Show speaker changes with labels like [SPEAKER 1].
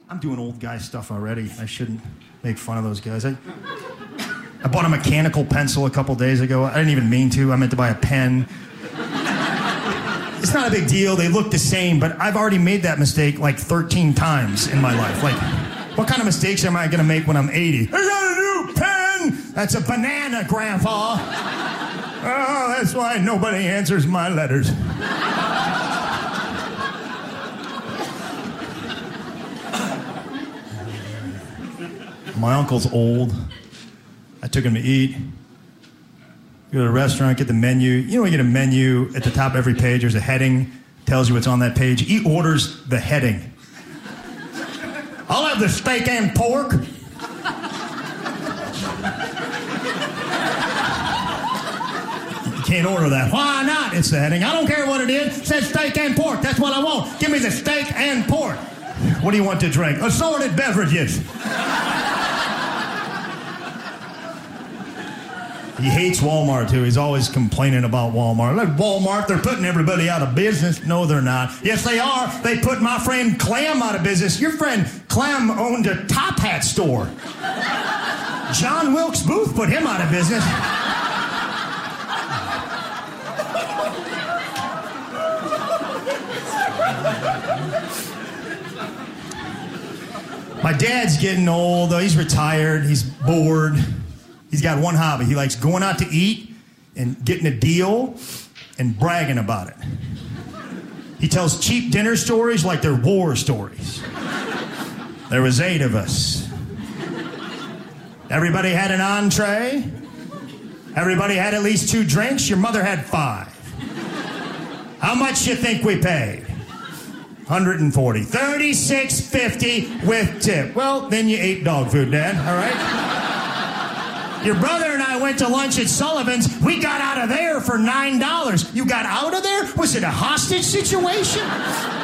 [SPEAKER 1] I'm doing old guy stuff already. I shouldn't make fun of those guys. I bought a mechanical pencil a couple days ago. I didn't even mean to. I meant to buy a pen. It's not a big deal. They look the same, but I've already made that mistake like 13 times in my life. Like, what kind of mistakes am I going to make when I'm 80? I got a new pen! That's a banana, Grandpa. Oh, that's why nobody answers my letters. My uncle's old. I took him to eat. You go to a restaurant, get the menu. You know, you get a menu at the top of every page. There's a heading, tells you what's on that page. He orders the heading. I'll have the steak and pork. You can't order that. Why not? It's the heading. I don't care what it is. It says steak and pork. That's what I want. Give me the steak and pork. What do you want to drink? Assorted beverages. He hates Walmart, too. He's always complaining about Walmart. Look, Walmart, they're putting everybody out of business. No, they're not. Yes, they are. They put my friend Clem out of business. Your friend Clem owned a top hat store. John Wilkes Booth put him out of business. My dad's getting old. He's retired. He's bored. He's got one hobby. He likes going out to eat and getting a deal and bragging about it. He tells cheap dinner stories like they're war stories. There was 8 of us. Everybody had an entree. Everybody had at least 2 drinks. Your mother had 5. How much you think we paid? $140. $36.50 with tip. Well, then you ate dog food, Dad, all right? Your brother and I went to lunch at Sullivan's. We got out of there for $9. You got out of there? Was it a hostage situation?